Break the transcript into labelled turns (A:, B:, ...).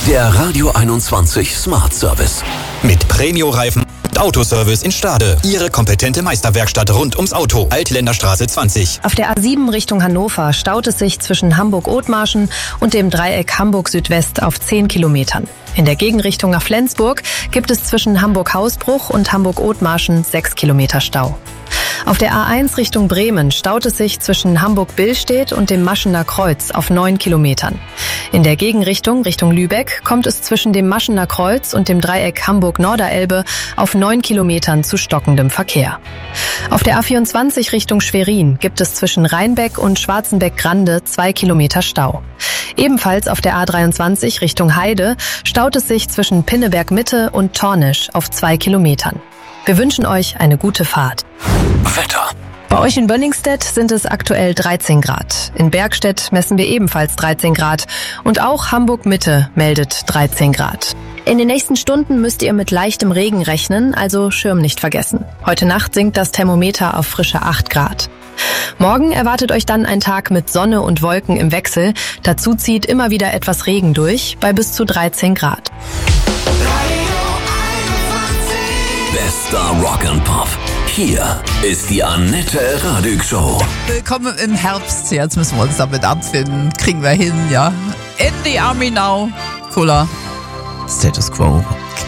A: Der Radio 21 Smart Service.
B: Mit Premio-Reifen und Autoservice in Stade. Ihre kompetente Meisterwerkstatt rund ums Auto. Altländerstraße 20.
C: Auf der A7 Richtung Hannover staut es sich zwischen Hamburg-Othmarschen und dem Dreieck Hamburg-Südwest auf 10 Kilometern. In der Gegenrichtung nach Flensburg gibt es zwischen Hamburg-Hausbruch und Hamburg-Othmarschen 6 Kilometer Stau. Auf der A1 Richtung Bremen staut es sich zwischen Hamburg-Billstedt und dem Maschener Kreuz auf 9 Kilometern. In der Gegenrichtung Richtung Lübeck kommt es zwischen dem Maschener Kreuz und dem Dreieck Hamburg-Norderelbe auf 9 Kilometern zu stockendem Verkehr. Auf der A24 Richtung Schwerin gibt es zwischen Rheinbeck und Schwarzenbeck-Grande 2 Kilometer Stau. Ebenfalls auf der A23 Richtung Heide staut es sich zwischen Pinneberg-Mitte und Tornisch auf 2 Kilometern. Wir wünschen euch eine gute Fahrt.
A: Wetter.
C: Bei euch in Bönningstedt sind es aktuell 13 Grad. In Bergstedt messen wir ebenfalls 13 Grad. Und auch Hamburg-Mitte meldet 13 Grad. In den nächsten Stunden müsst ihr mit leichtem Regen rechnen, also Schirm nicht vergessen. Heute Nacht sinkt das Thermometer auf frische 8 Grad. Morgen erwartet euch dann ein Tag mit Sonne und Wolken im Wechsel. Dazu zieht immer wieder etwas Regen durch, bei bis zu 13 Grad.
A: Bester Rock and Pop. Hier ist die Annette Radig Show.
D: Willkommen im Herbst. Jetzt müssen wir uns damit abfinden. Kriegen wir hin, ja. In the Army now. Cooler. Status Quo.